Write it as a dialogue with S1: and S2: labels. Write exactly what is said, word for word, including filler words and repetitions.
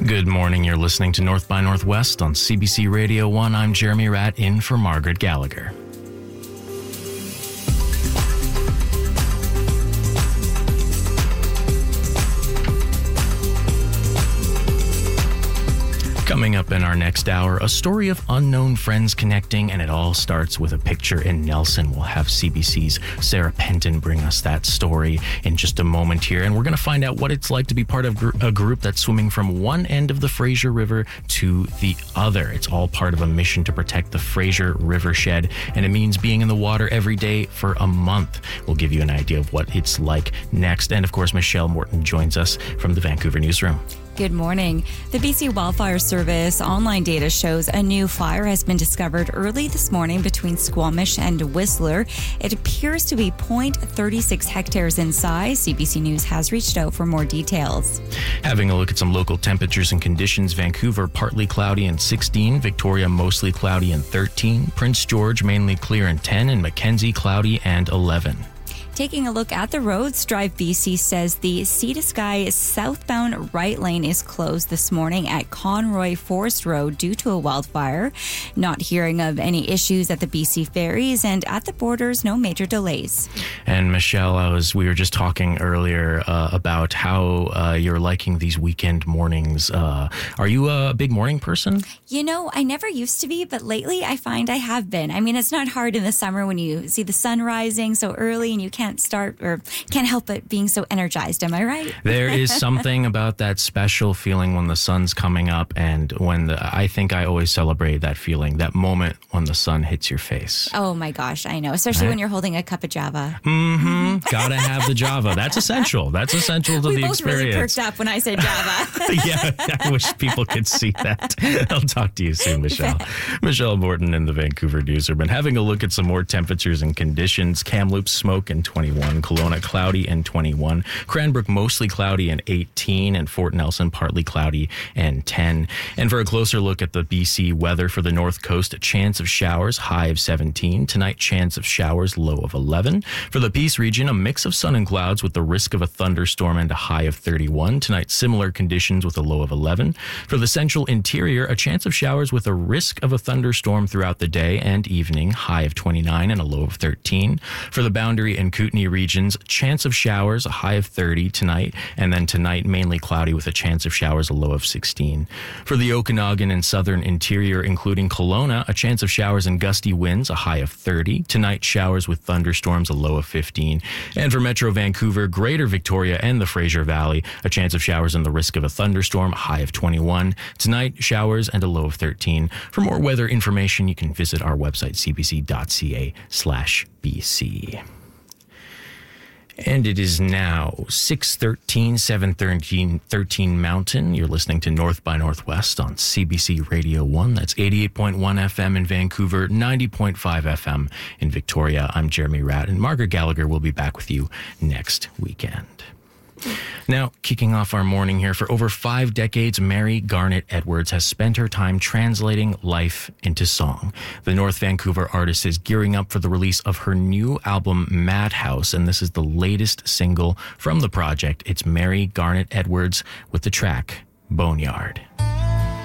S1: Good morning. You're listening to North by Northwest on C B C Radio one. I'm Jeremy Ratt, in for Margaret Gallagher. Coming up in our next hour, a story of unknown friends connecting, and it all starts with a picture in Nelson. We'll have C B C's Sarah Penton bring us that story in just a moment here, and we're going to find out what it's like to be part of gr- a group that's swimming from one end of the Fraser River to the other. It's all part of a mission to protect the Fraser Rivershed, and it means being in the water every day for a month. We'll give you an idea of what it's like next, and of course, Michelle Morton joins us from the Vancouver newsroom.
S2: Good morning. The B C Wildfire Service online data shows a new fire has been discovered early this morning between Squamish and Whistler. It appears to be zero point three six hectares in size. C B C News has reached out for more details.
S1: Having a look at some local temperatures and conditions: Vancouver, partly cloudy and sixteen. Victoria, mostly cloudy and thirteen. Prince George, mainly clear and ten. And Mackenzie, cloudy and eleven.
S2: Taking a look at the roads, Drive B C says the Sea to Sky southbound right lane is closed this morning at Conroy Forest Road due to a wildfire. Not hearing of any issues at the B C ferries, and at the borders, no major delays.
S1: And Michelle, I was, we were just talking earlier uh, about how uh, you're liking these weekend mornings. Uh, are you a big morning person?
S2: You know, I never used to be, but lately I find I have been. I mean, it's not hard in the summer when you see the sun rising so early and you can't start or can't help but being so energized. Am I right?
S1: There is something about that special feeling when the sun's coming up, and when the, I think I always celebrate that feeling, that moment when the sun hits your face.
S2: Oh my gosh, I know. Especially right? when you're holding a cup of Java.
S1: Mm-hmm. Gotta have the Java. That's essential. That's essential to
S2: we
S1: the
S2: both
S1: experience.
S2: Really perked up when I said Java.
S1: Yeah, I wish people could see that. I'll talk to you soon, Michelle. Michelle Morton in the Vancouver newsroom. And having a look at some more temperatures and conditions: Kamloops, smoke and twenty-one. Kelowna, cloudy and twenty-one. Cranbrook, mostly cloudy and eighteen. And Fort Nelson, partly cloudy and ten. And for a closer look at the B C weather for the North Coast, a chance of showers, high of seventeen. Tonight, chance of showers, low of eleven. For the Peace region, a mix of sun and clouds with the risk of a thunderstorm and a high of thirty-one. Tonight, similar conditions with a low of eleven. For the central interior, a chance of showers with a risk of a thunderstorm throughout the day and evening, high of twenty-nine and a low of thirteen. For the Boundary and Kootenay regions, chance of showers, a high of thirty tonight, and then tonight mainly cloudy with a chance of showers, a low of sixteen. For the Okanagan and southern interior, including Kelowna, a chance of showers and gusty winds, a high of thirty. Tonight, showers with thunderstorms, a low of fifteen. And for Metro Vancouver, Greater Victoria, and the Fraser Valley, a chance of showers and the risk of a thunderstorm, a high of twenty-one. Tonight, showers and a low of thirteen. For more weather information, you can visit our website, c b c dot c a slash b c. And it is now six thirteen, seven thirteen, thirteen Mountain. You're listening to North by Northwest on C B C Radio one. That's eighty-eight point one F M in Vancouver, ninety point five F M in Victoria. I'm Jeremy Ratt, and Margaret Gallagher will be back with you next weekend. Now, kicking off our morning here, for over five decades, Mary Garnett Edwards has spent her time translating life into song. The North Vancouver artist is gearing up for the release of her new album, Madhouse, and this is the latest single from the project. It's Mary Garnett Edwards with the track Boneyard.